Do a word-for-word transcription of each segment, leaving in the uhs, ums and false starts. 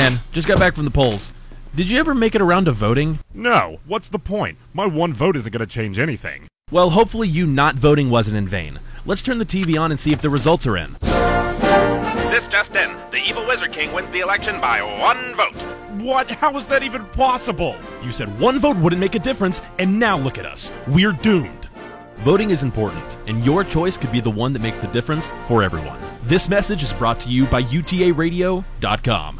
man. Just got back from the polls. Did you ever make it around to voting? No. What's the point? My one vote isn't going to change anything. Well, hopefully you not voting wasn't in vain. Let's turn the T V on and see if the results are in. This just in. The evil Wizard King wins the election by one vote. What? How is that even possible? You said one vote wouldn't make a difference, and now look at us. We're doomed. Voting is important, and your choice could be the one that makes the difference for everyone. This message is brought to you by U T A radio dot com.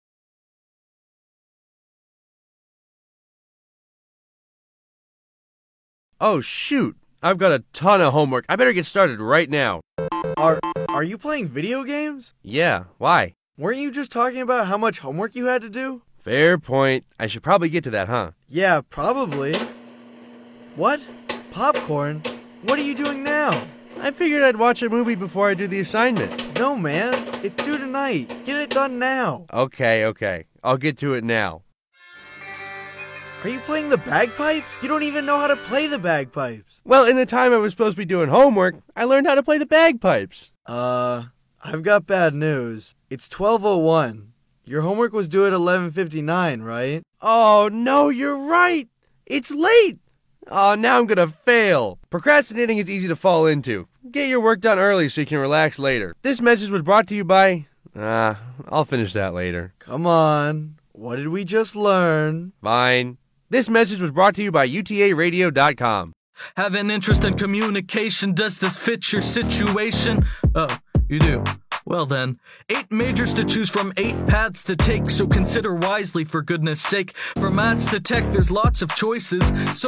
Oh, shoot. I've got a ton of homework. I better get started right now. Are are you playing video games? Yeah, why? Weren't you just talking about how much homework you had to do? Fair point. I should probably get to that, huh? Yeah, probably. What? Popcorn? What are you doing now? I figured I'd watch a movie before I do the assignment. No, man. It's due tonight. Get it done now. Okay, okay. I'll get to it now. Are you playing the bagpipes? You don't even know how to play the bagpipes. Well, in the time I was supposed to be doing homework, I learned how to play the bagpipes. Uh, I've got bad news. It's twelve oh one. Your homework was due at eleven fifty-nine, right? Oh, no, you're right. It's late. Oh, now I'm gonna fail. Procrastinating is easy to fall into. Get your work done early so you can relax later. This message was brought to you by... Ah, uh, I'll finish that later. Come on. What did we just learn? Fine. This message was brought to you by U T A radio dot com. Have an interest in communication? Does this fit your situation? Oh, you do. Well then, eight majors to choose from, eight paths to take, so consider wisely for goodness sake. From maths to tech, there's lots of choices, so